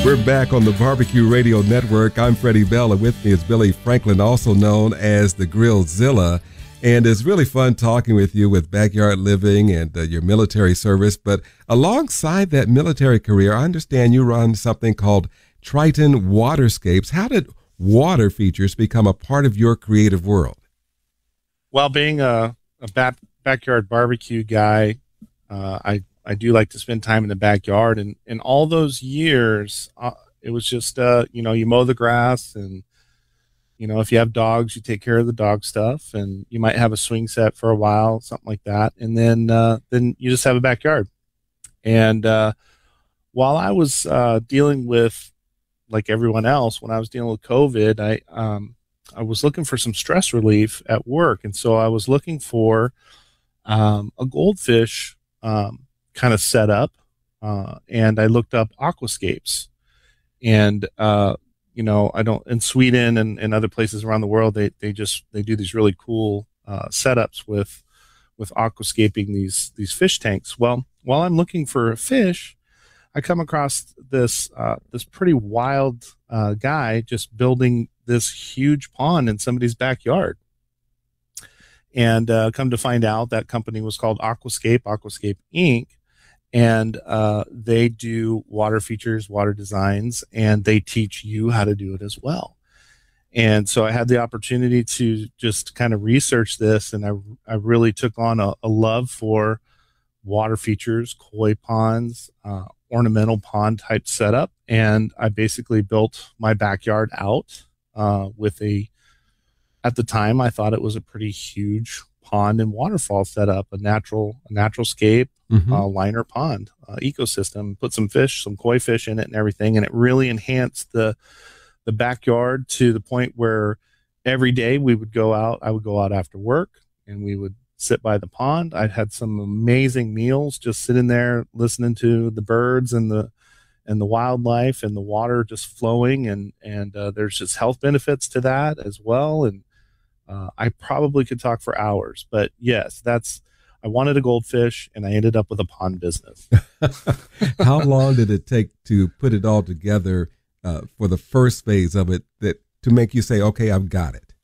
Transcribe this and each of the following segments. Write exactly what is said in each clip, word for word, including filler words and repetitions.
We're back on the Barbecue Radio Network. I'm Freddie Bell, and with me is Billy Franklin, also known as the Grillzilla. And it's really fun talking with you with backyard living and uh, your military service. But alongside that military career, I understand you run something called Triton Waterscapes. How did water features become a part of your creative world? Well, being a, a back, backyard barbecue guy, uh, I I do like to spend time in the backyard, and in all those years, uh, it was just, uh, you know, you mow the grass, and, you know, if you have dogs, you take care of the dog stuff, and you might have a swing set for a while, something like that. And then, uh, then you just have a backyard. And, uh, while I was, uh, dealing with, like everyone else, when I was dealing with COVID, I, um, I was looking for some stress relief at work. And so I was looking for, um, a goldfish, um, kind of set up, uh, and I looked up aquascapes, and, uh, you know, I don't, in Sweden and, and other places around the world, they, they just, they do these really cool, uh, setups with, with aquascaping these, these fish tanks. Well, while I'm looking for a fish, I come across this, uh, this pretty wild, uh, guy just building this huge pond in somebody's backyard. And, uh, come to find out, that company was called Aquascape, Aquascape Incorporated. And uh, they do water features, water designs, and they teach you how to do it as well. And so I had the opportunity to just kind of research this, and I, I really took on a, a love for water features, koi ponds, uh, ornamental pond type setup. And I basically built my backyard out uh, with a, at the time, I thought it was a pretty huge pond and waterfall setup, a natural, a natural scape, mm-hmm. uh, liner pond uh, ecosystem, put some fish, some koi fish in it and everything. And it really enhanced the, the backyard to the point where every day we would go out, I would go out after work and we would sit by the pond. I had some amazing meals, just sitting there, listening to the birds and the, and the wildlife and the water just flowing. And, and uh, there's just health benefits to that as well. And uh, I probably could talk for hours, but yes, that's, I wanted a goldfish, and I ended up with a pond business. How long did it take to put it all together uh, for the first phase of it that to make you say, okay, I've got it?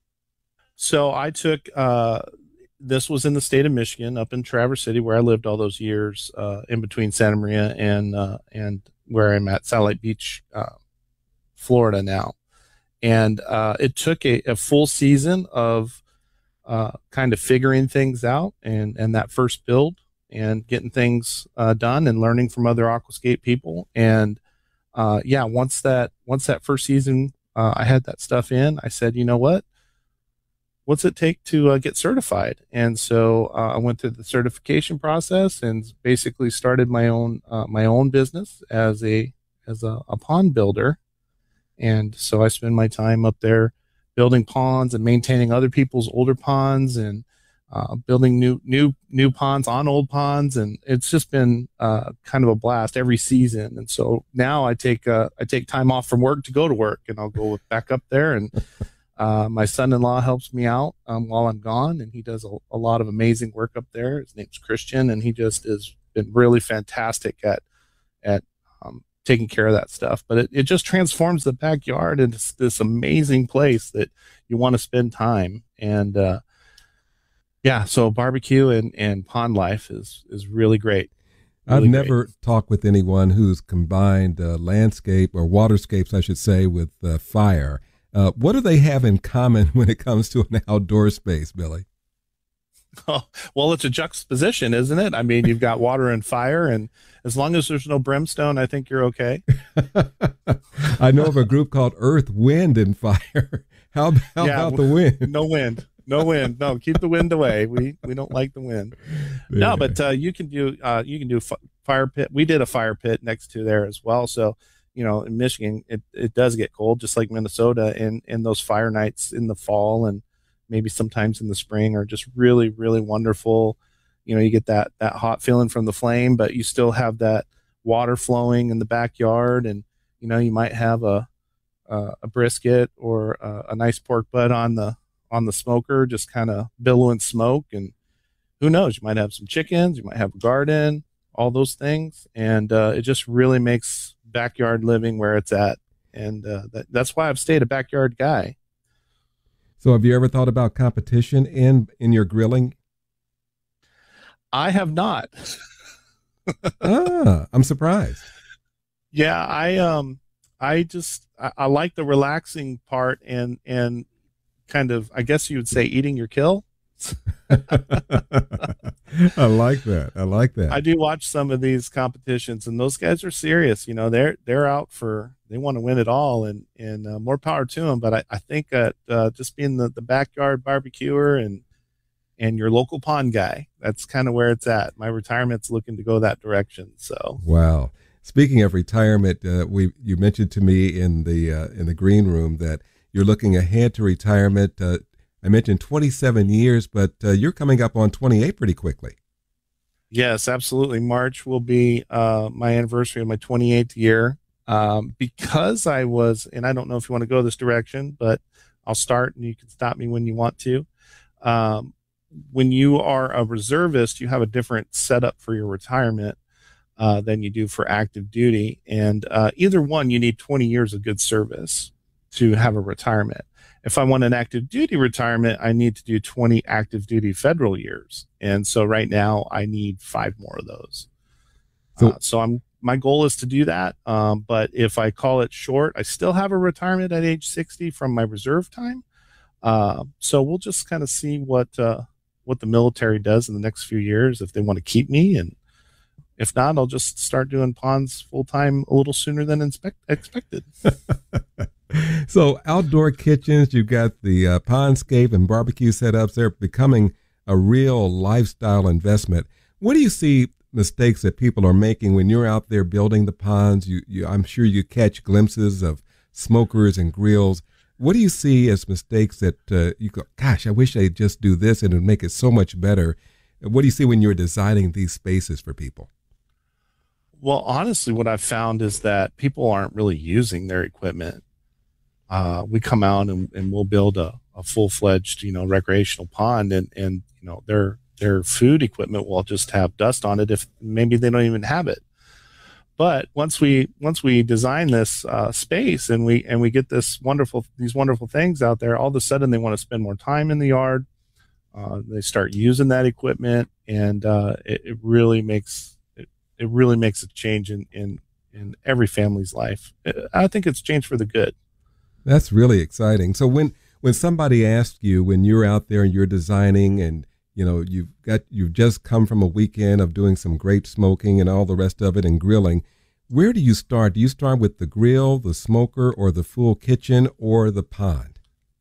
So I took, uh, this was in the state of Michigan, up in Traverse City, where I lived all those years, uh, in between Santa Maria and, uh, and where I'm at, Satellite Beach, uh, Florida now. And uh, it took a, a full season of uh, kind of figuring things out and, and that first build and getting things uh, done and learning from other aquascape people. And uh, yeah, once that, once that first season, uh, I had that stuff in, I said, you know what, what's it take to uh, get certified? And so uh, I went through the certification process and basically started my own, uh, my own business as a, as a, a pond builder. And so I spend my time up there building ponds and maintaining other people's older ponds and uh, building new, new, new ponds on old ponds. And it's just been uh, kind of a blast every season. And so now I take, uh, I take time off from work to go to work, and I'll go back up there. And uh, my son-in-law helps me out um, while I'm gone. And he does a, a lot of amazing work up there. His name's Christian, and he just has been really fantastic at, at, um, taking care of that stuff. But it, it just transforms the backyard into this amazing place that you want to spend time. And uh, yeah, so barbecue and, and pond life is, is really great. Really I've never great. talked with anyone who's combined uh, landscape or waterscapes, I should say, with uh, fire. Uh, what do they have in common when it comes to an outdoor space, Billy? Oh, well, it's a juxtaposition, isn't it? I mean, you've got water and fire, and as long as there's no brimstone, I think you're okay. I know of a group called Earth, Wind, and Fire. How, how yeah, about the wind? No wind. No wind. No, keep the wind away. We we don't like the wind. Yeah. No, but uh, you can do uh, you can do f- fire pit. We did a fire pit next to there as well. So, you know, in Michigan, it, it does get cold, just like Minnesota, and and those fire nights in the fall and maybe sometimes in the spring are just really, really wonderful. You know, you get that, that hot feeling from the flame, but you still have that water flowing in the backyard. And, you know, you might have a, a, a brisket or a, a nice pork butt on the, on the smoker, just kind of billowing smoke. And who knows, you might have some chickens, you might have a garden, all those things. And uh, it just really makes backyard living where it's at. And uh, that, that's why I've stayed a backyard guy. So have you ever thought about competition in, in your grilling? I have not. ah, I'm surprised. Yeah, I um I just I, I like the relaxing part and and kind of, I guess you would say, eating your kill. I like that. I like that. I do watch some of these competitions, and those guys are serious. You know, they're they're out for, they want to win it all, and and uh, more power to them. But I, I think that uh, just being the, the backyard barbecuer and and your local pond guy, that's kind of where it's at. My retirement's looking to go that direction. So wow. Speaking of retirement, uh, we you mentioned to me in the uh, in the green room that you're looking ahead to retirement. Uh, I mentioned twenty-seven years, but uh, you're coming up on twenty-eight pretty quickly. Yes, absolutely. March will be uh, my anniversary of my twenty-eighth year. Um, because I was, and I don't know if you want to go this direction, but I'll start and you can stop me when you want to. Um, when you are a reservist, you have a different setup for your retirement uh, than you do for active duty. And uh, either one, you need twenty years of good service to have a retirement. If I want an active duty retirement, I need to do twenty active duty federal years. And so right now I need five more of those. So, uh, so I'm, my goal is to do that. Um, but if I call it short, I still have a retirement at age sixty from my reserve time. Uh, so we'll just kind of see what, uh, what the military does in the next few years, if they want to keep me. And if not, I'll just start doing ponds full time a little sooner than inspect- expected. So outdoor kitchens, you've got the uh, pondscape and barbecue setups. They're becoming a real lifestyle investment. What do you see mistakes that people are making when you're out there building the ponds? You, you, I'm sure you catch glimpses of smokers and grills. What do you see as mistakes that uh, you go, gosh, I wish they'd just do this and it would make it so much better? What do you see when you're designing these spaces for people? Well, honestly, what I've found is that people aren't really using their equipment. Uh, we come out and, and we'll build a, a full-fledged, you know, recreational pond, and, and, you know, their, their food equipment will just have dust on it if maybe they don't even have it. But once we, once we design this uh, space and we, and we get this wonderful, these wonderful things out there, all of a sudden they want to spend more time in the yard. Uh, they start using that equipment, and uh, it, it really makes, it, it really makes a change in, in, in every family's life. I think it's changed for the good. That's really exciting. So when, when somebody asks you, when you're out there and you're designing and, you know, you've got, you've just come from a weekend of doing some great smoking and all the rest of it and grilling, where do you start? Do you start with the grill, the smoker, or the full kitchen, or the pond?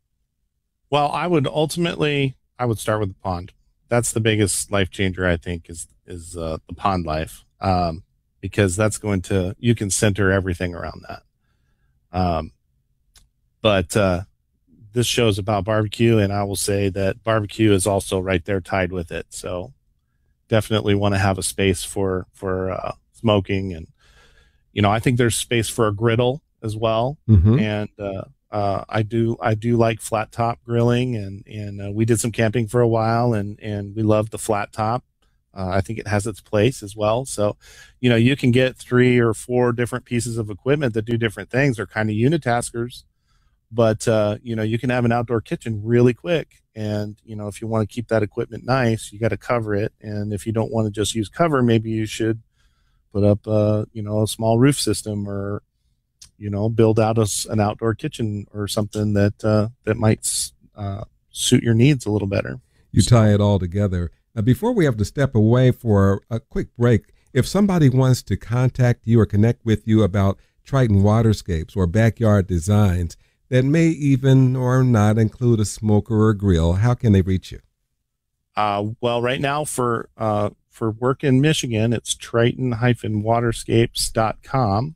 Well, I would ultimately, I would start with the pond. That's the biggest life changer, I think, is, is uh, the pond life. Um, because that's going to, you can center everything around that. Um, But uh, this show's about barbecue, and I will say that barbecue is also right there tied with it. So definitely want to have a space for for uh, smoking, and you know, I think there's space for a griddle as well. Mm-hmm. And uh, uh, I do I do like flat top grilling, and and uh, we did some camping for a while, and and we love the flat top. Uh, I think it has its place as well. So, you know, you can get three or four different pieces of equipment that do different things. They're kind of unitaskers. But, uh, you know, you can have an outdoor kitchen really quick. And, you know, if you want to keep that equipment nice, you got to cover it. And if you don't want to just use cover, maybe you should put up, uh, you know, a small roof system, or, you know, build out a, an outdoor kitchen or something that, uh, that might uh, suit your needs a little better. You tie it all together. Now, before we have to step away for a quick break, if somebody wants to contact you or connect with you about Triton Waterscapes or backyard designs that may even or not include a smoker or grill, how can they reach you? Uh, well, right now for uh, for work in Michigan, it's triton dash waterscapes dot com,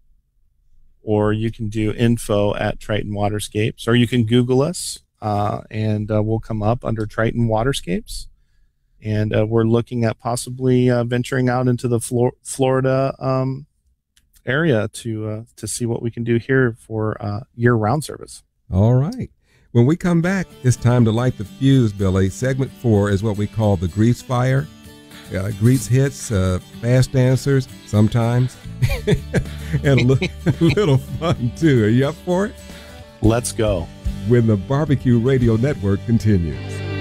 or you can do info at Triton Waterscapes, or you can Google us, uh, and uh, we'll come up under Triton Waterscapes. And uh, we're looking at possibly uh, venturing out into the Flor- Florida um area to uh, to see what we can do here for uh, year-round service. All right. When we come back, it's time to light the fuse, Billy. Segment four is what we call the grease fire. uh, greets hits, uh, fast answers sometimes, and a little, little fun too. Are you up for it? Let's go. When the Barbecue Radio Network continues.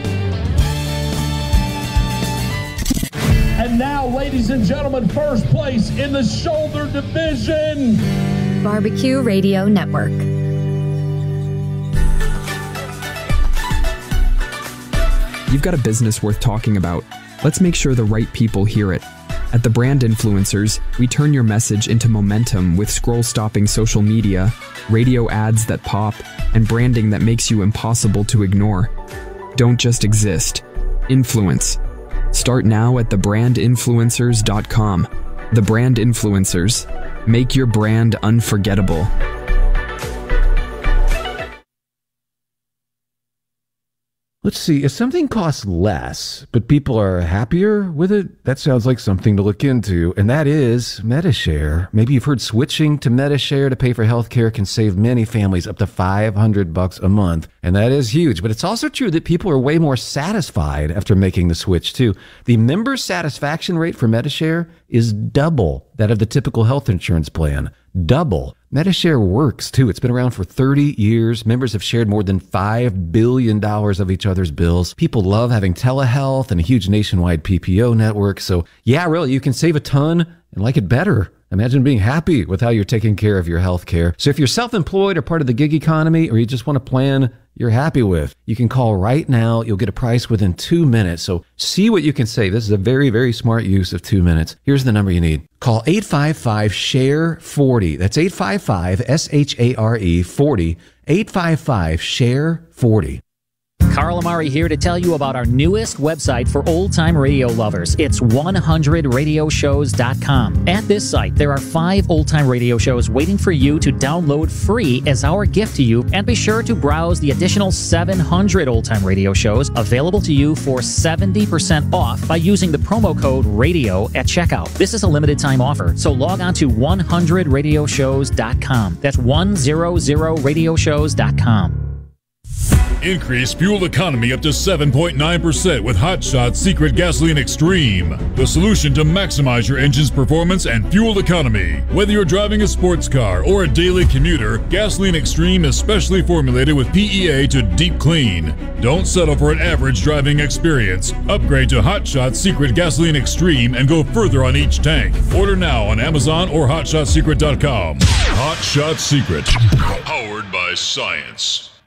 And now, ladies and gentlemen, first place in the shoulder division. Barbecue Radio Network. You've got a business worth talking about. Let's make sure the right people hear it. At The Brand Influencers, we turn your message into momentum with scroll-stopping social media, radio ads that pop, and branding that makes you impossible to ignore. Don't just exist. Influence. Start now at the brand influencers dot com. The Brand Influencers. Make your brand unforgettable. Let's see, if something costs less, but people are happier with it, that sounds like something to look into, and that is Medi-Share. Maybe you've heard switching to Medi-Share to pay for healthcare can save many families up to five hundred bucks a month, and that is huge. But it's also true that people are way more satisfied after making the switch, too. The member satisfaction rate for Medi-Share is double that of the typical health insurance plan. Double. Medi-Share works, too. It's been around for thirty years. Members have shared more than five billion dollars of each other's bills. People love having telehealth and a huge nationwide P P O network. So, yeah, really, you can save a ton and like it better. Imagine being happy with how you're taking care of your health care. So if you're self-employed or part of the gig economy, or you just want a plan you're happy with, you can call right now. You'll get a price within two minutes. So see what you can save. This is a very, very smart use of two minutes. Here's the number you need. Call eight five five, S H A R E, forty. That's eight five five, S H A R E, forty. eight five five, S H A R E, forty. Carl Amari here to tell you about our newest website for old-time radio lovers. It's one hundred radio shows dot com. At this site, there are five old-time radio shows waiting for you to download free as our gift to you, and be sure to browse the additional seven hundred old-time radio shows available to you for seventy percent off by using the promo code RADIO at checkout. This is a limited-time offer, so log on to one hundred radio shows dot com. That's one hundred radio shows dot com. Increase fuel economy up to seven point nine percent with Hot Shot Secret Gasoline Extreme, the solution to maximize your engine's performance and fuel economy. Whether you're driving a sports car or a daily commuter, Gasoline Extreme is specially formulated with P E A to deep clean. Don't settle for an average driving experience. Upgrade to Hot Shot Secret Gasoline Extreme and go further on each tank. Order now on Amazon or hot shot secret dot com. Hot Shot Secret, powered by science.